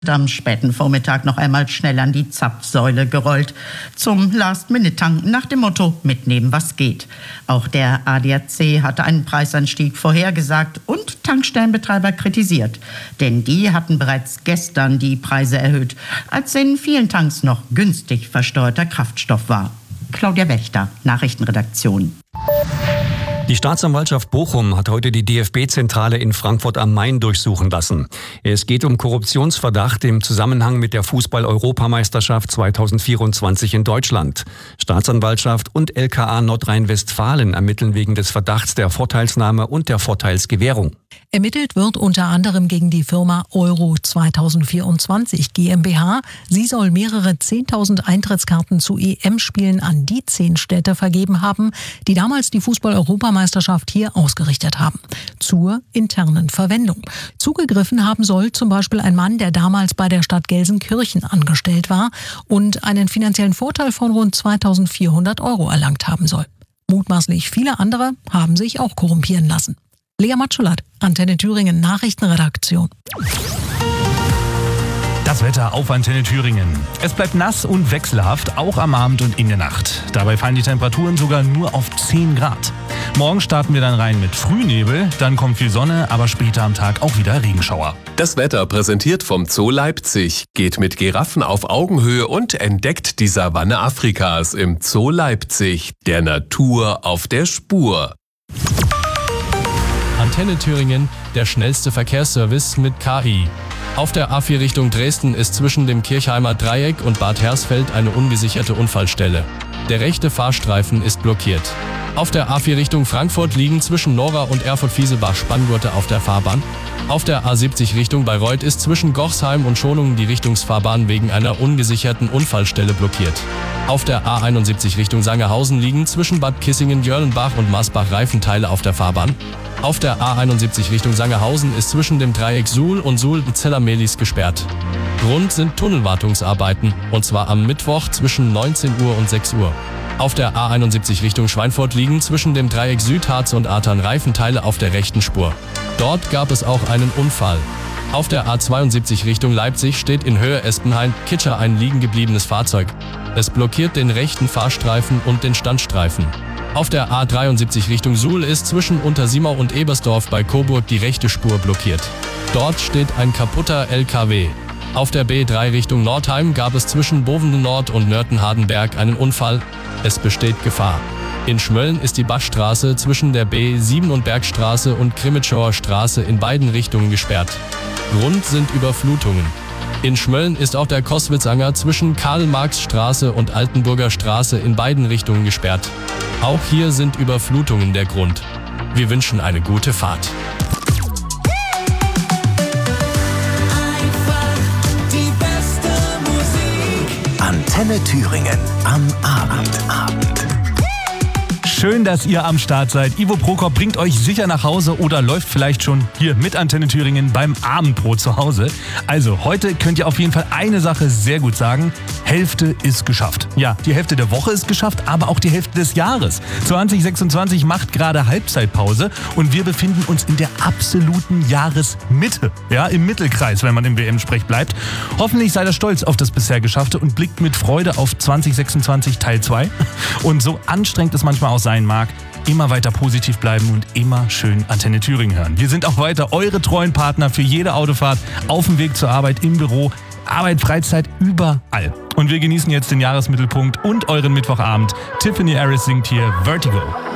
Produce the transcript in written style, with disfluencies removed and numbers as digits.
Am späten Vormittag noch einmal schnell an die Zapfsäule gerollt. Zum Last-Minute-Tanken nach dem Motto, mitnehmen was geht. Auch der ADAC hatte einen Preisanstieg vorhergesagt und Tankstellenbetreiber kritisiert. Denn die hatten bereits gestern die Preise erhöht, als in vielen Tanks noch günstig versteuerter Kraftstoff war. Claudia Wächter, Nachrichtenredaktion. Die Staatsanwaltschaft Bochum hat heute die DFB-Zentrale in Frankfurt am Main durchsuchen lassen. Es geht um Korruptionsverdacht im Zusammenhang mit der Fußball-Europameisterschaft 2024 in Deutschland. Staatsanwaltschaft und LKA Nordrhein-Westfalen ermitteln wegen des Verdachts der Vorteilsnahme und der Vorteilsgewährung. Ermittelt wird unter anderem gegen die Firma Euro 2024 GmbH. Sie soll mehrere 10.000 Eintrittskarten zu EM-Spielen an die 10 Städte vergeben haben, die damals die Fußball-Europameisterschaft hier ausgerichtet haben. Zur internen Verwendung. Zugegriffen haben soll zum Beispiel ein Mann, der damals bei der Stadt Gelsenkirchen angestellt war und einen finanziellen Vorteil von rund 2.400 € erlangt haben soll. Mutmaßlich viele andere haben sich auch korrumpieren lassen. Lea Matschulat, Antenne Thüringen Nachrichtenredaktion. Das Wetter auf Antenne Thüringen. Es bleibt nass und wechselhaft, auch am Abend und in der Nacht. Dabei fallen die Temperaturen sogar nur auf 10 Grad. Morgen starten wir dann rein mit Frühnebel, dann kommt viel Sonne, aber später am Tag auch wieder Regenschauer. Das Wetter präsentiert vom Zoo Leipzig. Geht mit Giraffen auf Augenhöhe und entdeckt die Savanne Afrikas im Zoo Leipzig. Der Natur auf der Spur. Antenne Thüringen, der schnellste Verkehrsservice mit KI. Auf der A4 Richtung Dresden ist zwischen dem Kirchheimer Dreieck und Bad Hersfeld eine ungesicherte Unfallstelle. Der rechte Fahrstreifen ist blockiert. Auf der A4 Richtung Frankfurt liegen zwischen Nora und Erfurt-Fieselbach Spanngurte auf der Fahrbahn. Auf der A70 Richtung Bayreuth ist zwischen Gochsheim und Schonungen die Richtungsfahrbahn wegen einer ungesicherten Unfallstelle blockiert. Auf der A71 Richtung Sangerhausen liegen zwischen Bad Kissingen-Jörlenbach und Masbach Reifenteile auf der Fahrbahn. Auf der A71 Richtung Sangerhausen ist zwischen dem Dreieck Suhl und Suhl-Zellermelis gesperrt. Grund sind Tunnelwartungsarbeiten, und zwar am Mittwoch zwischen 19 Uhr und 6 Uhr. Auf der A71 Richtung Schweinfurt liegen zwischen dem Dreieck Südharz und Artern Reifenteile auf der rechten Spur. Dort gab es auch einen Unfall. Auf der A72 Richtung Leipzig steht in Höhe Espenhain-Kitscher ein liegen gebliebenes Fahrzeug. Es blockiert den rechten Fahrstreifen und den Standstreifen. Auf der A73 Richtung Suhl ist zwischen Untersimau und Ebersdorf bei Coburg die rechte Spur blockiert. Dort steht ein kaputter LKW. Auf der B3 Richtung Nordheim gab es zwischen Bovenden Nord und Nörten-Hardenberg einen Unfall. Es besteht Gefahr. In Schmölln ist die Baschstraße zwischen der B7 und Bergstraße und Krimitschauer Straße in beiden Richtungen gesperrt. Grund sind Überflutungen. In Schmölln ist auch der Koswitzanger zwischen Karl-Marx-Straße und Altenburger Straße in beiden Richtungen gesperrt. Auch hier sind Überflutungen der Grund. Wir wünschen eine gute Fahrt. Die beste Musik. Antenne Thüringen am Abend. Schön, dass ihr am Start seid. Ivo Prokop bringt euch sicher nach Hause oder läuft vielleicht schon hier mit Antenne Thüringen beim Abendbrot zu Hause. Also, heute könnt ihr auf jeden Fall eine Sache sehr gut sagen. Hälfte ist geschafft. Ja, die Hälfte der Woche ist geschafft, aber auch die Hälfte des Jahres. 2026 macht gerade Halbzeitpause und wir befinden uns in der absoluten Jahresmitte. Ja, im Mittelkreis, wenn man im WM-Sprech bleibt. Hoffentlich seid ihr stolz auf das bisher Geschaffte und blickt mit Freude auf 2026 Teil 2. Und so anstrengend es manchmal auch sein mag, immer weiter positiv bleiben und immer schön Antenne Thüringen hören. Wir sind auch weiter eure treuen Partner für jede Autofahrt, auf dem Weg zur Arbeit, im Büro, Arbeit, Freizeit, überall. Und wir genießen jetzt den Jahresmittelpunkt und euren Mittwochabend. Tiffany Harris singt hier Vertigo.